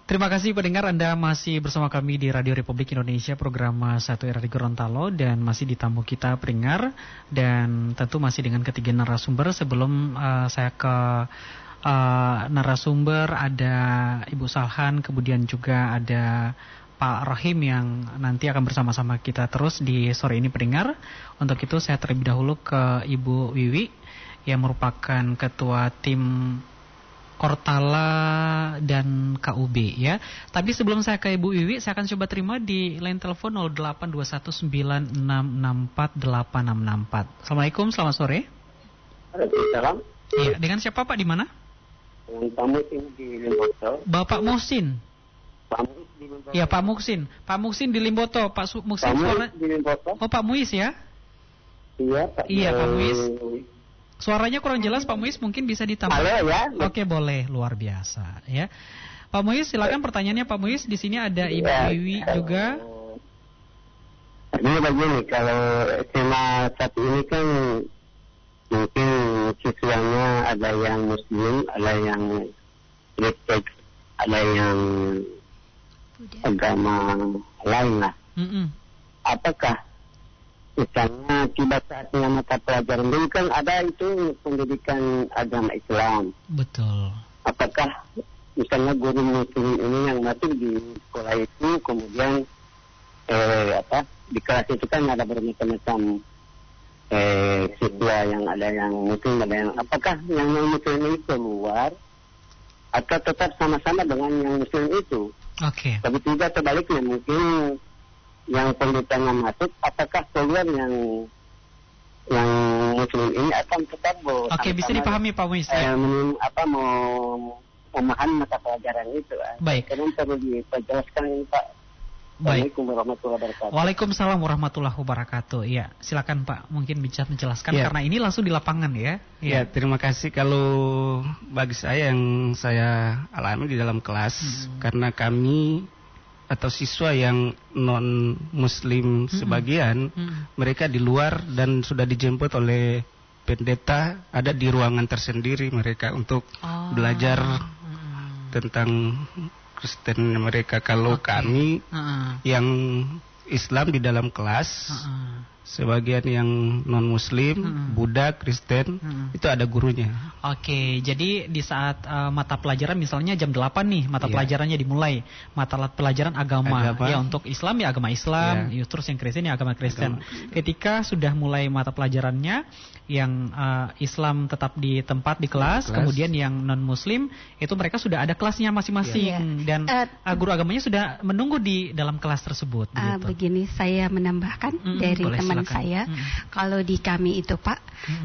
Terima kasih pendengar, Anda masih bersama kami di Radio Republik Indonesia, program Satu Era di Gorontalo, dan masih di tamu kita pendengar, dan tentu masih dengan ketiga narasumber. Sebelum saya ke narasumber, ada Ibu Salhan, kemudian juga ada Pak Rahim yang nanti akan bersama-sama kita terus di sore ini pendengar. Untuk itu saya terlebih dahulu ke Ibu Wiwi yang merupakan ketua tim Ortala dan KUB ya. Tapi sebelum saya ke Ibu Wiwi, saya akan coba terima di line telepon 082196648664. Assalamualaikum, selamat sore. Waalaikumsalam. Iya, dengan siapa Pak, di mana? Dengan Pak Muhsin di Limboto. Bapak Muhsin. Pak Muhsin di Limboto. Ya, Pak Muhsin. Pak Muhsin di Limboto. Pak Muhsin suara di Limboto. Oh, Pak Muis ya? Iya, Pak. Iya, Pak Muis. Suaranya kurang jelas Pak Muis, mungkin bisa ditambah. Halo ya. Oke, boleh, luar biasa ya. Pak Muis, silakan pertanyaannya Pak Muis. Di sini ada Ibu Wiwi juga. Ini begini, kalau tema satu ini kan mungkin siswanya ada yang Muslim, ada yang Kristen, ada yang agama lain lah. Apakah misalnya tiba saatnya mata pelajaran dulu kan ada itu pendidikan agama Islam. Betul. Apakah misalnya guru Muslim ini yang masuk di sekolah itu kemudian di kelas itu kan ada bermacam-macam siswa yang ada yang Muslim, ada yang apakah yang Muslim ini keluar atau tetap sama-sama dengan yang Muslim itu? Oke. Tapi juga sebaliknya mungkin yang pendetanya masuk, apakah keluar yang Muslim ini akan tetap Oke, bisa dipahami Pak Muis ya? mau memahami mata pelajaran itu. Baik. Karena perlu dijelaskan ini Pak. Baik. Assalamualaikum warahmatullahi wabarakatuh. Waalaikumsalam warahmatullahi wabarakatuh. Iya, silakan Pak, mungkin bisa menjelaskan karena ini langsung di lapangan ya. Ya, terima kasih. Kalau bagi saya yang saya alami di dalam kelas, karena kami atau siswa yang non muslim sebagian mereka di luar dan sudah dijemput oleh pendeta, ada di ruangan tersendiri mereka untuk belajar tentang Kristen mereka. Kalau kami yang Islam di dalam kelas, sebagian yang non muslim, Buddha, Kristen, itu ada gurunya. Oke, jadi di saat mata pelajaran misalnya jam 8 nih mata pelajarannya dimulai, mata pelajaran agama. Ya untuk Islam ya agama Islam, terus yang Kristen ya agama Kristen. Ketika sudah mulai mata pelajarannya, yang Islam tetap di tempat di kelas, kemudian yang non muslim itu mereka sudah ada kelasnya masing-masing dan guru agamanya sudah menunggu di dalam kelas tersebut. Begini saya menambahkan dari teman saya, kalau di kami itu Pak,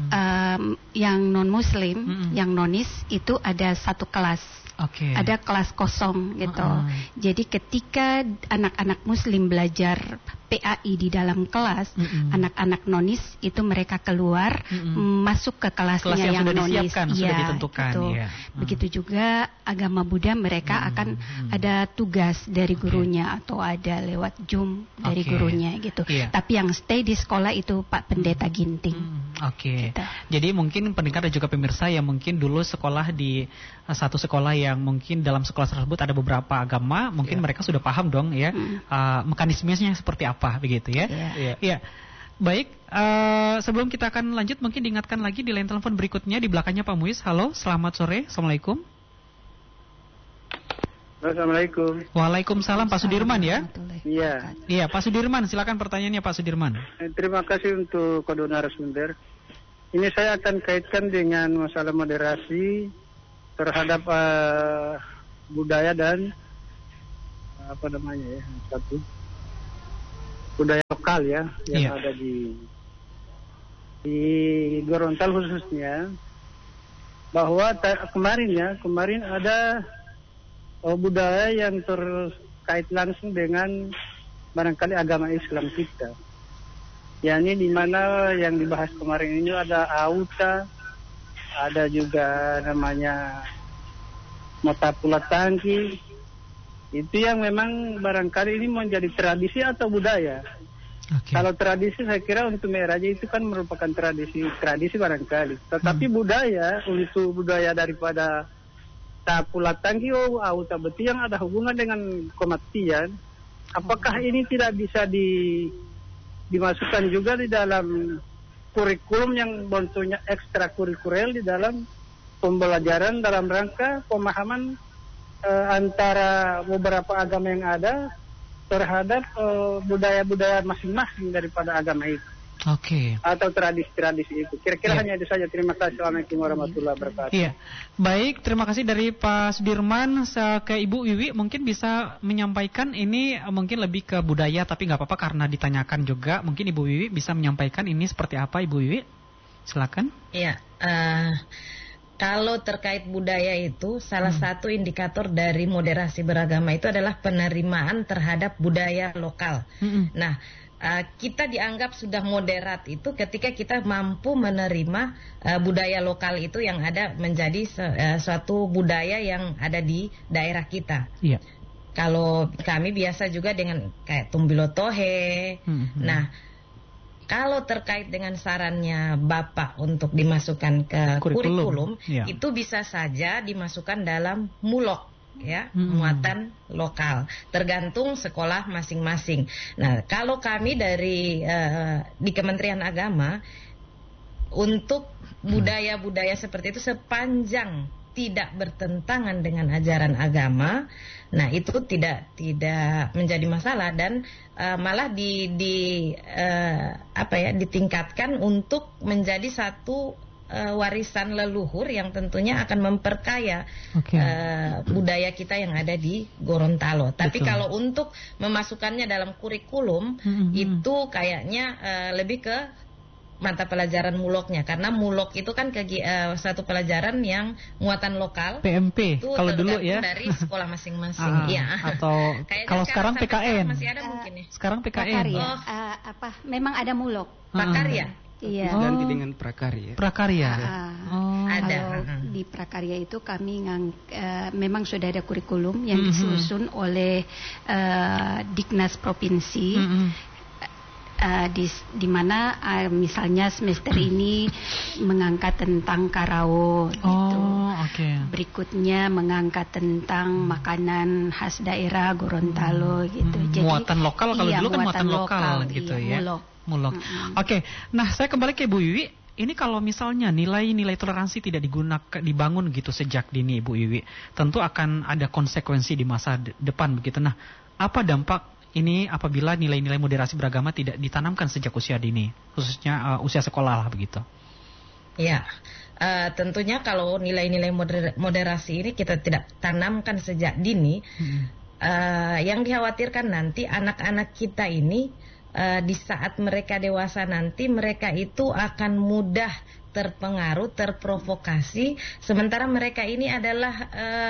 yang non muslim, yang nonis itu ada satu kelas. Ada kelas kosong gitu. Jadi ketika anak-anak muslim belajar PAI di dalam kelas, anak-anak nonis itu mereka keluar masuk ke kelasnya yang sudah nonis. Sudah ditentukan. Gitu. Begitu juga agama Buddha, mereka akan ada tugas dari gurunya atau ada lewat Zoom dari gurunya gitu. Tapi yang stay di sekolah itu Pak Pendeta Ginting. Gitu. Jadi mungkin pendengar dan juga pemirsa yang mungkin dulu sekolah di satu sekolah yang mungkin dalam sekolah tersebut ada beberapa agama, mungkin mereka sudah paham dong ya mekanismenya seperti apa begitu ya. Baik, sebelum kita akan lanjut mungkin diingatkan lagi di line telepon berikutnya di belakangnya Pak Muis. Halo, selamat sore. Assalamualaikum. Assalamualaikum. Waalaikumsalam, Pak Sudirman ya? Iya, Pak Sudirman, silakan pertanyaannya Pak Sudirman. Terima kasih untuk kedua narasumber. Ini saya akan kaitkan dengan masalah moderasi terhadap budaya dan budaya lokal ya yang ada di Gorontalo khususnya, bahwa kemarin ada budaya yang terkait langsung dengan barangkali agama Islam kita, yakni di mana yang dibahas kemarin ini ada auta, ada juga namanya mata pula tangki. Itu yang memang barangkali ini menjadi tradisi atau budaya. Kalau tradisi saya kira untuk Meraja itu kan merupakan tradisi barangkali. Tetapi budaya, untuk budaya daripada pula tanggio auta betul yang ada hubungan dengan kematian, apakah ini tidak bisa dimasukkan juga di dalam kurikulum yang bentuknya ekstrakurikuler di dalam pembelajaran dalam rangka pemahaman antara beberapa agama yang ada terhadap budaya-budaya masing-masing daripada agama itu. Oke. Atau tradisi-tradisi itu. Kira-kira hanya itu saja. Terima kasih. Assalamualaikum warahmatullahi wabarakatuh. Iya. Baik, terima kasih dari Pak Sudirman ke Ibu Wiwi. Mungkin bisa menyampaikan ini mungkin lebih ke budaya, tapi nggak apa-apa karena ditanyakan juga. Mungkin Ibu Wiwi bisa menyampaikan ini seperti apa, Ibu Wiwi? Silakan. Iya. Kalau terkait budaya itu, salah satu indikator dari moderasi beragama itu adalah penerimaan terhadap budaya lokal. Nah, kita dianggap sudah moderat itu ketika kita mampu menerima budaya lokal itu yang ada menjadi suatu budaya yang ada di daerah kita. Iya. Kalau kami biasa juga dengan kayak Tumbilotohe. Nah, kalau terkait dengan sarannya Bapak untuk dimasukkan ke kurikulum ya. Itu bisa saja dimasukkan dalam mulok, ya, muatan lokal, tergantung sekolah masing-masing. Nah, kalau kami di Kementerian Agama untuk budaya-budaya seperti itu sepanjang tidak bertentangan dengan ajaran agama, nah itu tidak menjadi masalah dan malah ditingkatkan untuk menjadi satu warisan leluhur yang tentunya akan memperkaya budaya kita yang ada di Gorontalo. Tapi kalau untuk memasukkannya dalam kurikulum itu kayaknya lebih ke mata pelajaran muloknya, karena mulok itu kan satu pelajaran yang muatan lokal. PMP itu kalau dulu ya dari sekolah masing-masing. Ya. Atau kalau sekarang PKN. Masih ada mungkin ya. Sekarang PKN. Memang ada mulok. Prakarya. Iya. Ganti dengan prakarya. Prakarya. Ada. Kalau di prakarya itu kami memang sudah ada kurikulum yang disusun oleh Diknas Provinsi. Di mana misalnya semester ini mengangkat tentang Karawo gitu. Berikutnya mengangkat tentang makanan khas daerah Gorontalo gitu. Jadi muatan lokal kalau dulu kan muatan lokal gitu ya. Mulok. Oke. Nah, saya kembali ke Ibu Wiwi. Ini kalau misalnya nilai-nilai toleransi tidak dibangun gitu sejak dini, Ibu Wiwi, tentu akan ada konsekuensi di masa depan begitu. Nah, apa dampak ini apabila nilai-nilai moderasi beragama tidak ditanamkan sejak usia dini, khususnya usia sekolah lah begitu? Ya, tentunya kalau nilai-nilai moderasi ini kita tidak tanamkan sejak dini, yang dikhawatirkan nanti anak-anak kita ini di saat mereka dewasa nanti mereka itu akan mudah terpengaruh, terprovokasi, sementara mereka ini adalah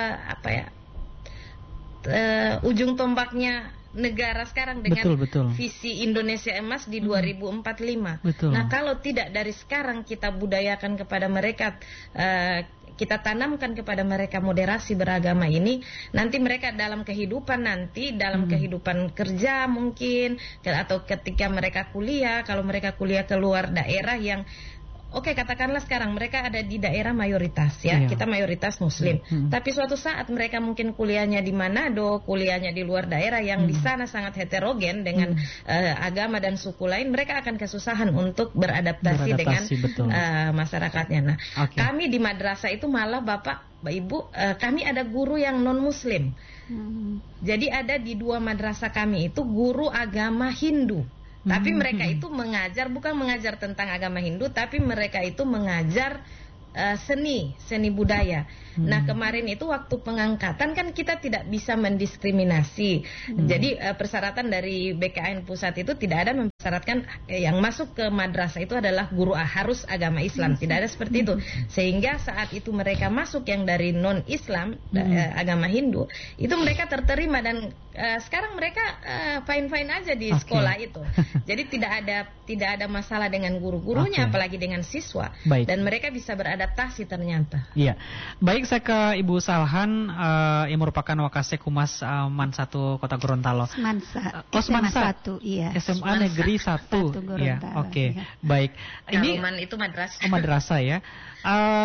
ujung tombaknya negara sekarang dengan visi Indonesia Emas di 2045. Nah, kalau tidak dari sekarang kita budayakan kepada mereka, kita tanamkan kepada mereka moderasi beragama ini, nanti mereka dalam kehidupan dalam kehidupan kerja mungkin, atau ketika mereka kuliah, kalau mereka kuliah keluar daerah yang katakanlah sekarang mereka ada di daerah mayoritas ya, kita mayoritas Muslim. Tapi suatu saat mereka mungkin kuliahnya di Manado, kuliahnya di luar daerah yang di sana sangat heterogen dengan agama dan suku lain, mereka akan kesusahan untuk beradaptasi dengan masyarakatnya. Nah, kami di madrasah itu malah Bapak, Ibu, kami ada guru yang non Muslim. Jadi ada di 2 madrasah kami itu guru agama Hindu. Tapi mereka itu bukan mengajar tentang agama Hindu, tapi mereka itu mengajar seni budaya. Nah, kemarin itu waktu pengangkatan kan kita tidak bisa mendiskriminasi. Jadi persyaratan dari BKN pusat itu tidak ada mempersyaratkan yang masuk ke madrasah itu adalah guru harus agama Islam, tidak ada seperti itu. Sehingga saat itu mereka masuk yang dari non Islam agama Hindu, itu mereka terterima dan sekarang mereka fine-fine aja di sekolah itu. Jadi tidak ada masalah dengan guru-gurunya, apalagi dengan siswa. Dan mereka bisa beradaptasi ternyata. Iya. Baik, saya ke Ibu Salhan yang merupakan Wakasek Humas Man 1 Kota Gorontalo. Semansa. Semansa 1, iya. SMA Negeri 1. Iya, oke. Baik. Ini itu madrasah. Madrasah ya.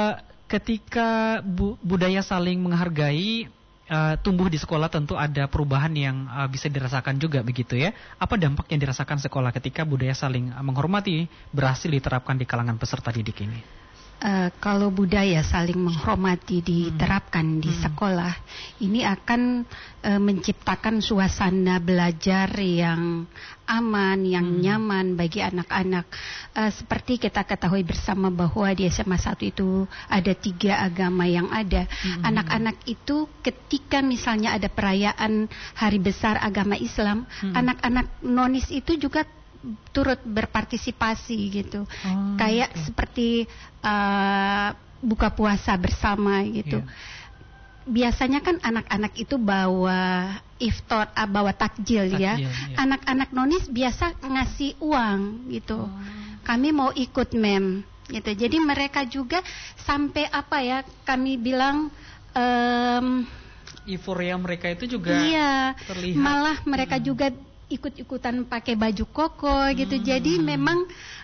ketika budaya saling menghargai tumbuh di sekolah, tentu ada perubahan yang bisa dirasakan juga begitu ya. Apa dampak yang dirasakan sekolah ketika budaya saling menghormati berhasil diterapkan di kalangan peserta didik ini? Kalau budaya saling menghormati diterapkan di sekolah, ini akan menciptakan suasana belajar yang aman, yang nyaman bagi anak-anak. Seperti kita ketahui bersama bahwa di SMA 1 itu ada 3 agama yang ada. Anak-anak itu ketika misalnya ada perayaan hari besar agama Islam, anak-anak nonis itu juga turut berpartisipasi gitu. Kayak seperti buka puasa bersama gitu. Biasanya kan anak-anak itu bawa iftar, bawa takjil ya. Anak-anak nonis biasa ngasih uang gitu. Kami mau ikut mem gitu. Jadi mereka juga sampai apa ya, kami bilang euforia mereka itu juga terlihat. Malah mereka juga ikut-ikutan pakai baju koko gitu. Jadi memang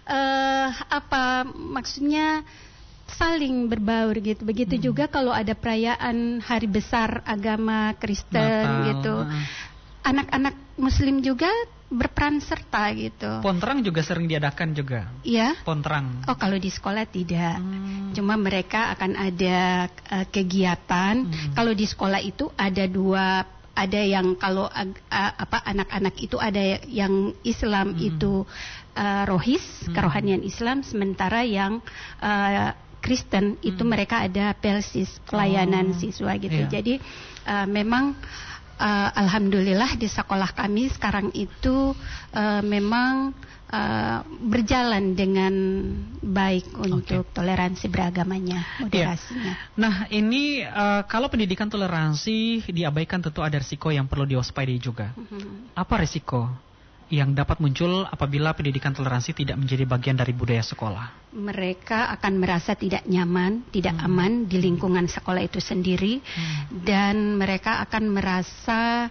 maksudnya saling berbaur gitu. Begitu juga kalau ada perayaan hari besar agama Kristen Natal, gitu. Anak-anak Muslim juga berperan serta gitu. Pontrang juga sering diadakan juga. Iya. Pontrang. Oh, kalau di sekolah tidak. Cuma mereka akan ada kegiatan. Kalau di sekolah itu ada 2. Ada yang kalau anak-anak itu ada yang Islam itu rohis, kerohanian Islam, sementara yang Kristen itu mereka ada pelsis, pelayanan siswa gitu. Jadi memang alhamdulillah di sekolah kami sekarang itu memang berjalan dengan baik untuk toleransi beragamanya, moderasinya. Nah ini kalau pendidikan toleransi diabaikan, tentu ada risiko yang perlu diwaspadai juga. Apa risiko yang dapat muncul apabila pendidikan toleransi tidak menjadi bagian dari budaya sekolah? Mereka akan merasa tidak nyaman, tidak aman di lingkungan sekolah itu sendiri, dan mereka akan merasa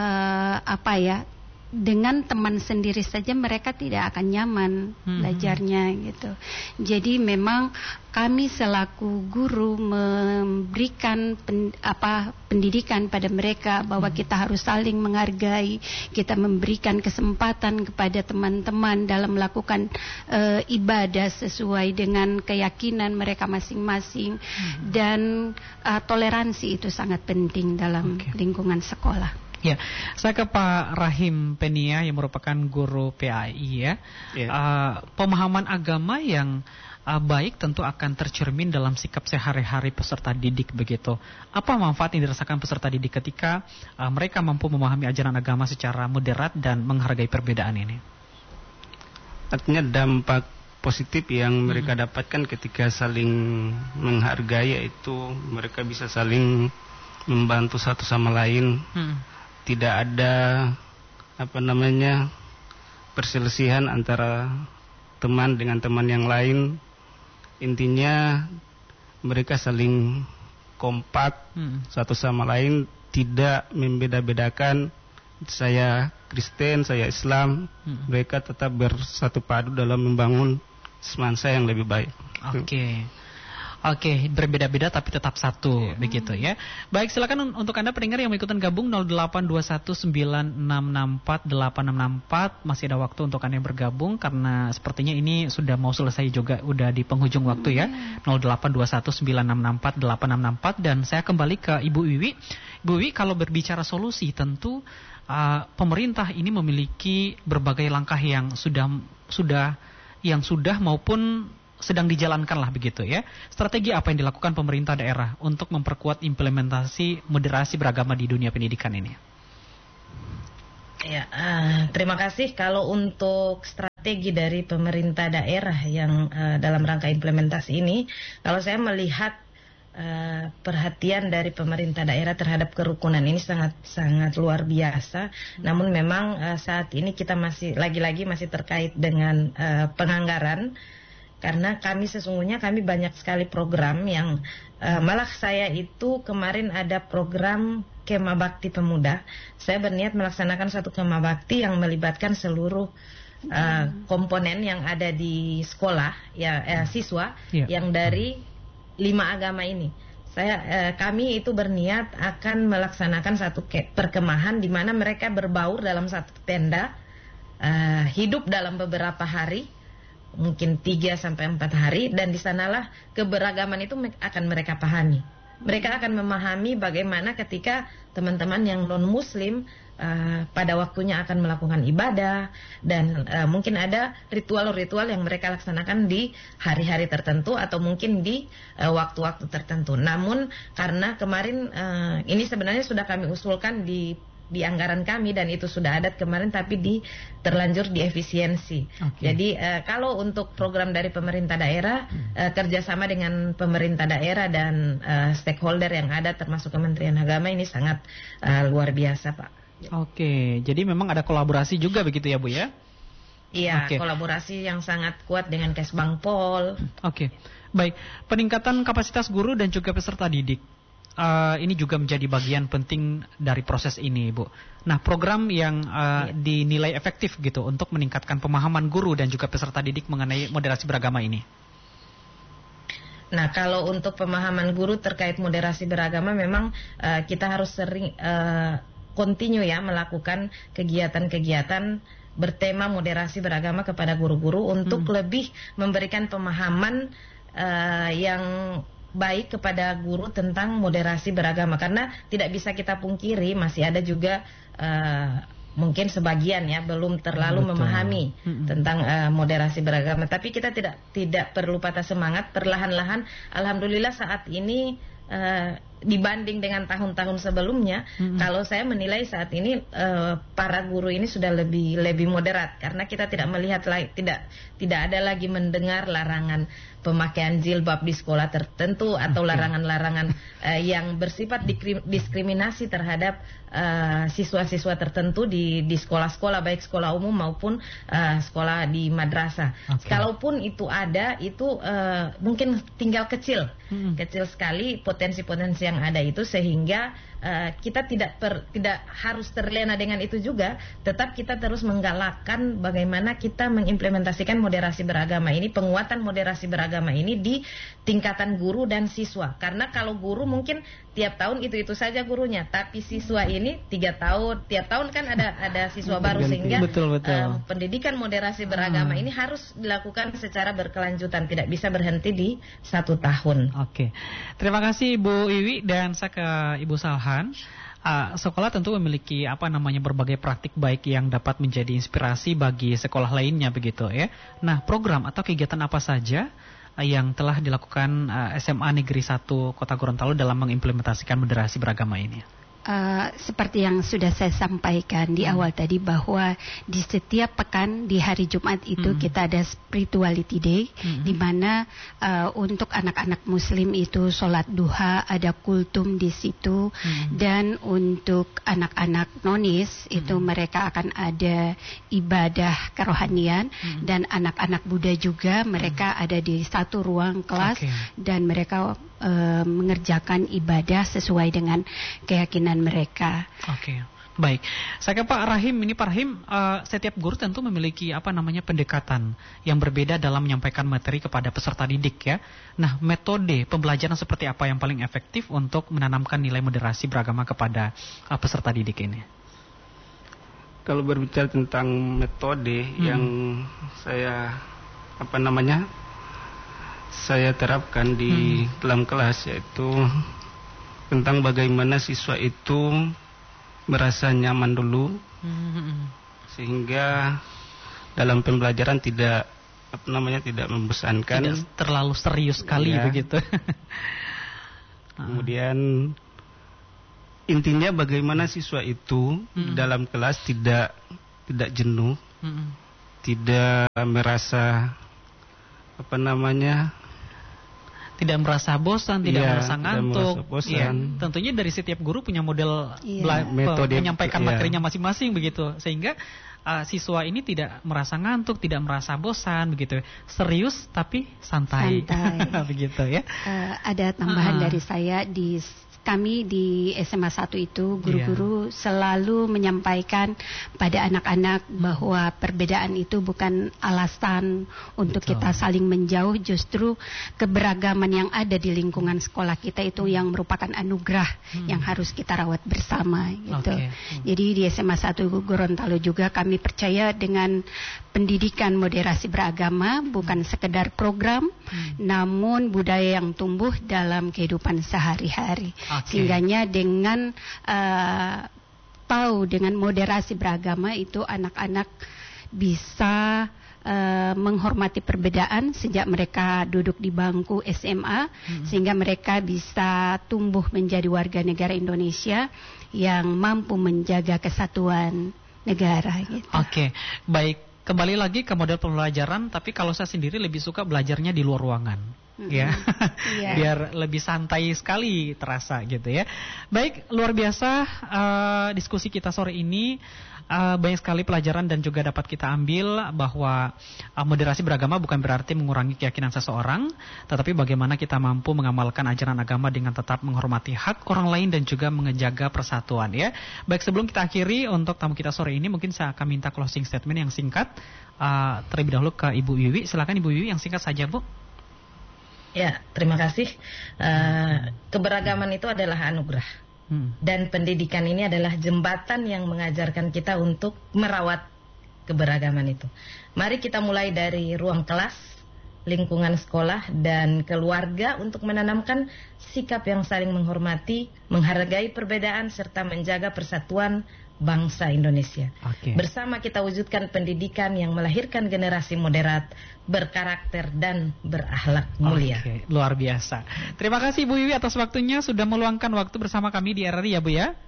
dengan teman sendiri saja mereka tidak akan nyaman belajarnya gitu. Jadi memang kami selaku guru memberikan pendidikan pada mereka bahwa kita harus saling menghargai, kita memberikan kesempatan kepada teman-teman dalam melakukan ibadah sesuai dengan keyakinan mereka masing-masing, dan toleransi itu sangat penting dalam lingkungan sekolah. Ya, saya ke Pak Rahim Penia yang merupakan guru PAI ya. Pemahaman agama yang baik tentu akan tercermin dalam sikap sehari-hari peserta didik begitu. Apa manfaat yang dirasakan peserta didik ketika mereka mampu memahami ajaran agama secara moderat dan menghargai perbedaan ini? Artinya dampak positif yang mereka dapatkan ketika saling menghargai, yaitu mereka bisa saling membantu satu sama lain. Tidak ada perselisihan antara teman dengan teman yang lain. Intinya mereka saling kompak satu sama lain, tidak membeda-bedakan saya Kristen, saya Islam. Mereka tetap bersatu padu dalam membangun semansa yang lebih baik. Oke, berbeda-beda tapi tetap satu, begitu ya. Baik, silakan untuk Anda pendengar yang mau ikutan gabung 082196648664. Masih ada waktu untuk Anda yang bergabung karena sepertinya ini sudah mau selesai juga, udah di penghujung waktu ya. 082196648664. Dan saya kembali ke Ibu Wiwi. Ibu Wiwi, kalau berbicara solusi tentu pemerintah ini memiliki berbagai langkah yang sudah maupun sedang dijalankan lah begitu ya. Strategi apa yang dilakukan pemerintah daerah untuk memperkuat implementasi moderasi beragama di dunia pendidikan ini? Ya, terima kasih. Kalau untuk strategi dari pemerintah daerah yang dalam rangka implementasi ini, kalau saya melihat perhatian dari pemerintah daerah terhadap kerukunan ini sangat luar biasa. Namun memang saat ini kita masih terkait dengan penganggaran. Karena kami banyak sekali program yang malah saya itu kemarin ada program Kema Bakti Pemuda. Saya berniat melaksanakan satu Kema Bakti yang melibatkan seluruh komponen yang ada di sekolah, siswa yang dari agama ini. Kami itu berniat akan melaksanakan satu perkemahan di mana mereka berbaur dalam satu tenda, hidup dalam beberapa hari, mungkin 3-4 hari, dan di sanalah keberagaman itu akan mereka pahami. Mereka akan memahami bagaimana ketika teman-teman yang non-muslim pada waktunya akan melakukan ibadah, dan mungkin ada ritual-ritual yang mereka laksanakan di hari-hari tertentu atau mungkin di waktu-waktu tertentu. Namun karena kemarin ini sebenarnya sudah kami usulkan di anggaran kami dan itu sudah ada kemarin, tapi terlanjur di efisiensi. Jadi kalau untuk program dari pemerintah daerah, kerjasama dengan pemerintah daerah dan stakeholder yang ada termasuk Kementerian Agama ini sangat luar biasa, Pak. Oke, jadi memang ada kolaborasi juga begitu ya, Bu ya? Iya, kolaborasi yang sangat kuat dengan Kesbangpol. Oke, baik. Peningkatan kapasitas guru dan juga peserta didik. Ini juga menjadi bagian penting dari proses ini, Bu. Nah, program yang dinilai efektif gitu untuk meningkatkan pemahaman guru dan juga peserta didik mengenai moderasi beragama ini. Nah, kalau untuk pemahaman guru terkait moderasi beragama, memang kita harus sering continue ya melakukan kegiatan-kegiatan bertema moderasi beragama kepada guru-guru untuk lebih memberikan pemahaman yang baik kepada guru tentang moderasi beragama, karena tidak bisa kita pungkiri masih ada juga mungkin sebagian ya belum terlalu memahami tentang moderasi beragama. Tapi kita tidak perlu patah semangat, perlahan-lahan alhamdulillah saat ini dibanding dengan tahun-tahun sebelumnya, kalau saya menilai saat ini para guru ini sudah lebih moderat, karena kita tidak melihat tidak ada lagi mendengar larangan pemakaian jilbab di sekolah tertentu atau larangan-larangan yang bersifat diskriminasi terhadap siswa-siswa tertentu di sekolah-sekolah, baik sekolah umum maupun sekolah di madrasah. Kalaupun itu ada, itu mungkin tinggal kecil sekali potensi-potensi yang ada itu, sehingga kita tidak harus terlena dengan itu juga, tetap kita terus menggalakkan bagaimana kita mengimplementasikan moderasi beragama ini, penguatan moderasi beragama ini di tingkatan guru dan siswa. Karena kalau guru mungkin tiap tahun itu saja gurunya, tapi siswa ini 3 tahun, tiap tahun kan ada siswa baru, sehingga pendidikan moderasi beragama ini harus dilakukan secara berkelanjutan, tidak bisa berhenti di 1 tahun. Oke, terima kasih Bu Iwi, dan saya ke Ibu Salhan. Sekolah tentu memiliki berbagai praktik baik yang dapat menjadi inspirasi bagi sekolah lainnya begitu ya. Nah, program atau kegiatan apa saja yang telah dilakukan SMA Negeri 1 Kota Gorontalo dalam mengimplementasikan moderasi beragama ini? Seperti yang sudah saya sampaikan di awal tadi, bahwa di setiap pekan di hari Jumat itu kita ada spirituality day, di mana untuk anak-anak muslim itu sholat duha, ada kultum di situ, dan untuk anak-anak nonis itu mereka akan ada ibadah kerohanian, dan anak-anak Buddha juga mereka ada di satu ruang kelas, dan mereka mengerjakan ibadah sesuai dengan keyakinan mereka. Oke, baik. Saya ke Pak Rahim. Ini Pak Rahim, setiap guru tentu memiliki pendekatan yang berbeda dalam menyampaikan materi kepada peserta didik ya. Nah, metode pembelajaran seperti apa yang paling efektif untuk menanamkan nilai moderasi beragama kepada peserta didik ini? Kalau berbicara tentang metode yang saya terapkan di dalam kelas, yaitu tentang bagaimana siswa itu merasa nyaman dulu, sehingga dalam pembelajaran tidak membosankan, tidak terlalu serius sekali begitu. Kemudian intinya bagaimana siswa itu dalam kelas tidak jenuh, tidak merasa tidak merasa bosan, tidak merasa ngantuk. Ya, tentunya dari setiap guru punya model metode menyampaikan materinya masing-masing begitu, sehingga siswa ini tidak merasa ngantuk, tidak merasa bosan begitu. Serius tapi santai. Begitu ya. Ada tambahan dari saya di kami di SMA 1 itu guru-guru selalu menyampaikan pada anak-anak bahwa perbedaan itu bukan alasan untuk kita saling menjauh, justru keberagaman yang ada di lingkungan sekolah kita itu yang merupakan anugerah yang harus kita rawat bersama gitu. Jadi di SMA 1 Gorontalo juga kami percaya dengan pendidikan moderasi beragama bukan sekedar program, namun budaya yang tumbuh dalam kehidupan sehari-hari. Sehingganya dengan tahu dengan moderasi beragama itu anak-anak bisa menghormati perbedaan sejak mereka duduk di bangku SMA, sehingga mereka bisa tumbuh menjadi warga negara Indonesia yang mampu menjaga kesatuan negara gitu. Baik. Kembali lagi ke model pembelajaran, tapi kalau saya sendiri lebih suka belajarnya di luar ruangan, ya, biar lebih santai sekali terasa gitu ya. Baik, luar biasa diskusi kita sore ini. Banyak sekali pelajaran dan juga dapat kita ambil bahwa moderasi beragama bukan berarti mengurangi keyakinan seseorang, tetapi bagaimana kita mampu mengamalkan ajaran agama dengan tetap menghormati hak orang lain dan juga menjaga persatuan ya. Baik, sebelum kita akhiri untuk tamu kita sore ini, mungkin saya akan minta closing statement yang singkat terlebih dahulu ke Ibu Wiwi. Silakan Ibu Wiwi yang singkat saja, Bu. Ya, terima kasih. Keberagaman itu adalah anugerah. Dan pendidikan ini adalah jembatan yang mengajarkan kita untuk merawat keberagaman itu. Mari kita mulai dari ruang kelas, lingkungan sekolah, dan keluarga untuk menanamkan sikap yang saling menghormati, menghargai perbedaan, serta menjaga persatuan bangsa Indonesia. Bersama kita wujudkan pendidikan yang melahirkan generasi moderat, berkarakter dan berakhlak mulia. Luar biasa. Terima kasih Bu Wiwi atas waktunya, sudah meluangkan waktu bersama kami di RRI ya Bu ya.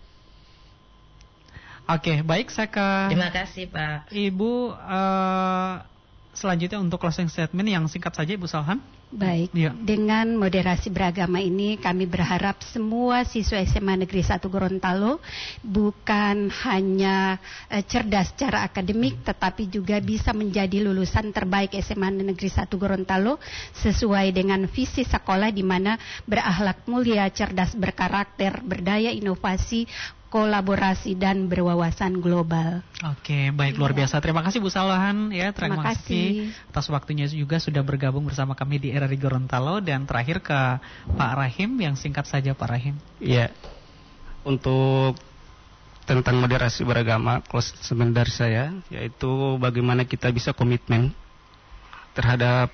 Baik, saya ke terima kasih Pak Ibu. Selanjutnya untuk closing statement yang singkat saja Ibu Salhan. Baik, dengan moderasi beragama ini kami berharap semua siswa SMA Negeri 1 Gorontalo bukan hanya cerdas secara akademik, tetapi juga bisa menjadi lulusan terbaik SMA Negeri 1 Gorontalo sesuai dengan visi sekolah di mana berakhlak mulia, cerdas berkarakter, berdaya inovasi, kolaborasi dan berwawasan global. Baik, luar biasa. Terima kasih Bu Salhan ya. Terima kasih atas waktunya juga sudah bergabung bersama kami di RRI Gorontalo. Dan terakhir ke Pak Rahim yang singkat saja Pak Rahim. Ya, untuk tentang moderasi beragama, close statement dari saya yaitu bagaimana kita bisa komitmen terhadap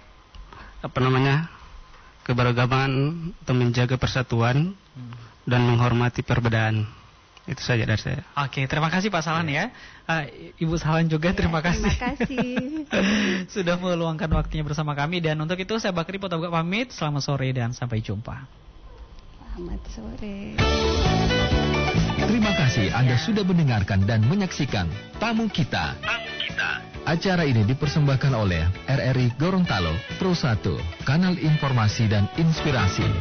keberagaman atau menjaga persatuan dan menghormati perbedaan. Itu saja dari saya. Terima kasih Pak Salhan ya. Ibu Salhan juga terima kasih. Terima kasih. Sudah meluangkan waktunya bersama kami. Dan untuk itu saya Bakri Potoga pamit. Selamat sore dan sampai jumpa. Selamat sore. Terima kasih Anda sudah mendengarkan dan menyaksikan Tamu Kita. Acara ini dipersembahkan oleh RRI Gorontalo Pro 1, kanal informasi dan inspirasi.